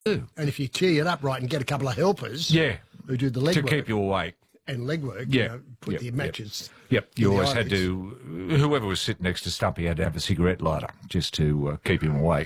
And if you tee it up right and get a couple of helpers who do the leg to work keep you awake. and leg work, put the matches. Yep, you in the always had eyelids. to, whoever was sitting next to Stumpy had to have a cigarette lighter just to keep him awake,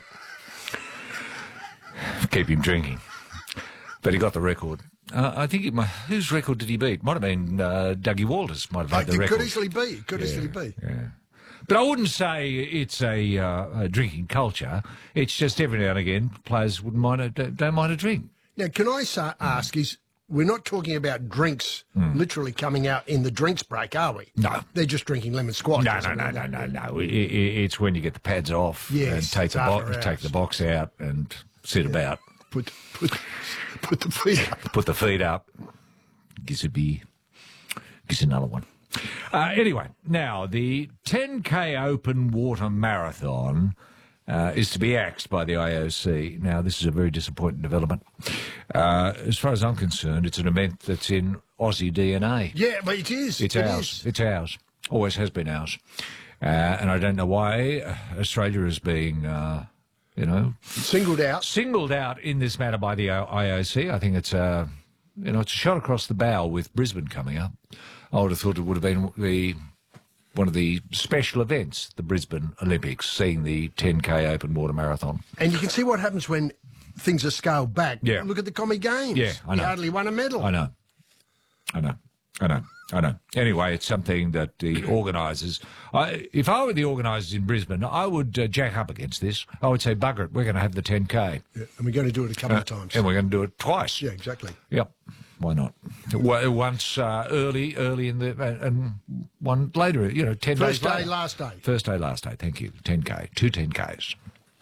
keep him drinking. But he got the record. I think whose record did he beat? Might have been Dougie Walters. Might have had the record. Could easily be. Could easily be. Yeah. But I wouldn't say it's a drinking culture. It's just every now and again players don't mind a drink. Now, can I ask, we're not talking about drinks literally coming out in the drinks break, are we? No. They're just drinking lemon squash. No. It's when you get the pads off and take the box out and sit about. Put the feet up. Put the feet up. Gives a beer. Gives another one. Anyway, now the 10K Open Water Marathon is to be axed by the IOC. Now, this is a very disappointing development. As far as I'm concerned, it's an event that's in Aussie DNA. Yeah, but it is. It's ours. It's ours. Always has been ours. And I don't know why Australia is being, singled out in this matter by the IOC. I think it's it's a shot across the bow with Brisbane coming up. I would have thought it would have been one of the special events, the Brisbane Olympics, seeing the 10K Open Water Marathon. And you can see what happens when things are scaled back. Yeah. Look at the Commie Games. Yeah, I know. He hardly won a medal. I know. Anyway, it's something that the organisers... if I were the organisers in Brisbane, I would jack up against this. I would say, bugger it, we're going to have the 10K. Yeah, and we're going to do it a couple of times. And we're going to do it twice. Yeah, exactly. Yep. Why not? Once early in the... and one later, 10 days later. First day, last day. First day, last day, thank you. 10K. 2 10Ks.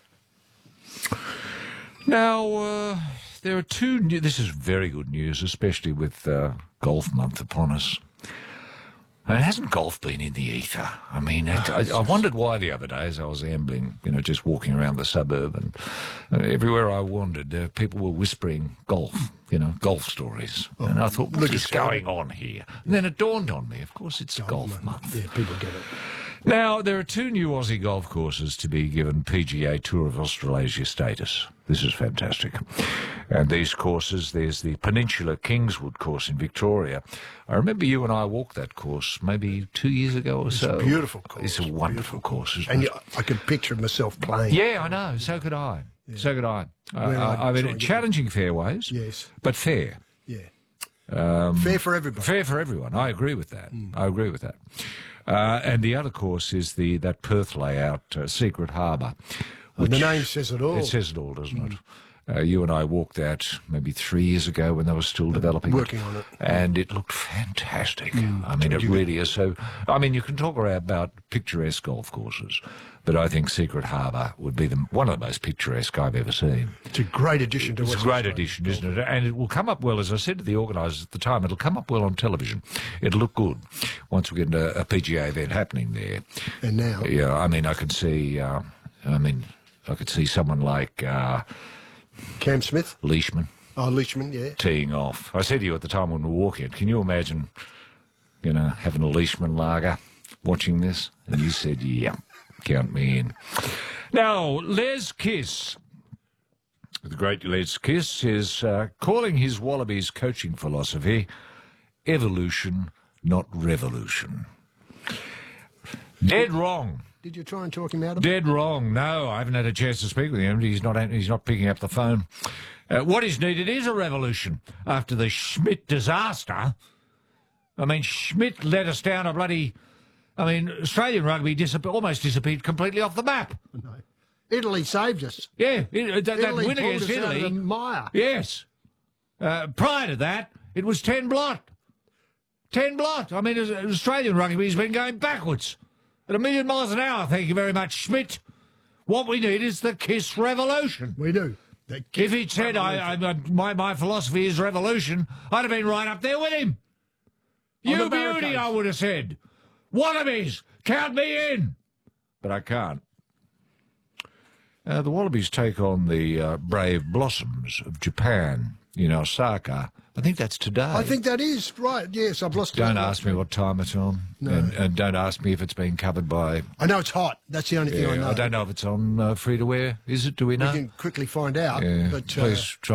Now, there are two... This is very good news, especially with Golf Month upon us. And hasn't golf been in the ether? I mean, I wondered why the other day as I was ambling, just walking around the suburb, and everywhere I wandered, people were whispering golf, golf stories. And I thought, what is going on here? And then it dawned on me, of course, it's Golf Month. Yeah, people get it. Now, there are 2 new Aussie golf courses to be given PGA Tour of Australasia status. This is fantastic. And these courses, there's the Peninsula Kingswood course in Victoria. I remember you and I walked that course maybe 2 years ago or so. It's a beautiful course. It's a wonderful course, isn't and it? I could picture myself playing. Yeah, I know. So could I. Yeah. So could I. I mean, challenging fairways, yes, but fair. Yeah. Fair for everybody. Fair for everyone. I agree with that. I agree with that. And the other course is that Perth layout, Secret Harbour. The name says it all. It says it all, doesn't it? You and I walked that maybe 3 years ago when they were still developing working on it. And it looked fantastic. I mean, it really is. So, I mean, you can talk about picturesque golf courses, but I think Secret Harbour would be one of the most picturesque I've ever seen. It's a great addition to It's a great addition, isn't it? And it will come up well, as I said to the organisers at the time, it'll come up well on television. It'll look good once we get a PGA event happening there. And now? Yeah, I mean, I could see, someone like... Cam Smith? Leishman. Oh, Leishman, yeah. Teeing off. I said to you at the time when we were walking it, can you imagine, having a Leishman lager, watching this? And you said, yeah, count me in. Now, Les Kiss, the great Les Kiss, is calling his Wallabies coaching philosophy evolution, not revolution. Dead wrong. Did you try and talk him out of it? Dead wrong. No, I haven't had a chance to speak with him. He's not picking up the phone. What is needed is a revolution after the Schmidt disaster. I mean, Schmidt led us down a bloody... I mean, Australian rugby almost disappeared completely off the map. No. Italy saved us. Yeah, that win against Italy Italy. out of the mire. Yes. Prior to that, it was 10 blot. 10 blot. I mean, Australian rugby's been going backwards. At 1,000,000 miles an hour, thank you very much, Schmidt. What we need is the KISS revolution. We do. If he'd said, my philosophy is revolution, I'd have been right up there with him. You beauty, I would have said. Wallabies, count me in. But I can't. The Wallabies take on the Brave Blossoms of Japan in Osaka I think that's today. I think that is right. Yes, I've lost. Don't ask me what time it's on. No. And don't ask me if it's been covered by... I know it's hot. That's the only thing I know. I don't know if it's on free to wear. Is it? Do we know? We can quickly find out. Yeah. But Please try